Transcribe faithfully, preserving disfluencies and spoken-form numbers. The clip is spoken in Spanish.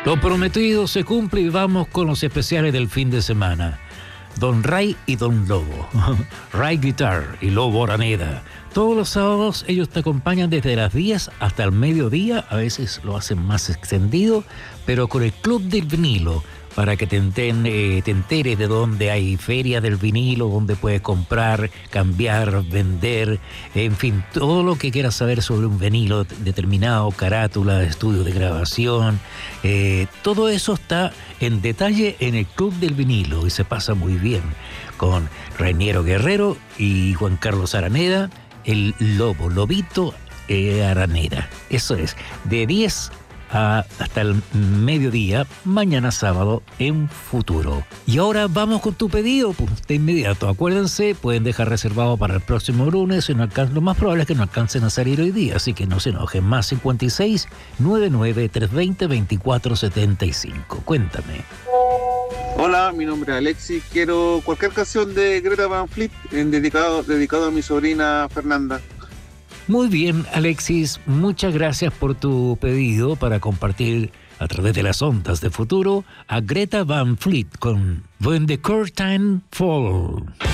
Lo prometido se cumple y vamos con los especiales del fin de semana. Don Ray y Don Lobo. Ray Guitar y Lobo Araneda. Todos los sábados ellos te acompañan desde las diez hasta el mediodía. A veces lo hacen más extendido, pero con el Club del Vinilo, para que te, enten, eh, te enteres de dónde hay feria del vinilo, dónde puedes comprar, cambiar, vender, en fin, todo lo que quieras saber sobre un vinilo determinado, carátula, estudio de grabación, eh, todo eso está en detalle en el Club del Vinilo y se pasa muy bien con Reiniero Guerrero y Juan Carlos Araneda, el Lobo, Lobito eh, Araneda. Eso es, de diez A, hasta el mediodía, mañana sábado en Futuro. Y ahora vamos con tu pedido, pues, de inmediato. Acuérdense, pueden dejar reservado para el próximo lunes. Si no alcanzan, lo más probable es que no alcancen a salir hoy día, así que no se enojen. Más cincuenta y seis, noventa y nueve, trescientos veinte, veinticuatro setenta y cinco. Cuéntame. Hola, mi nombre es Alexis. Quiero cualquier canción de Greta Van Fleet en dedicado, dedicado a mi sobrina Fernanda. Muy bien, Alexis, muchas gracias por tu pedido para compartir a través de las ondas de Futuro a Greta Van Fleet con When the Curtain Falls.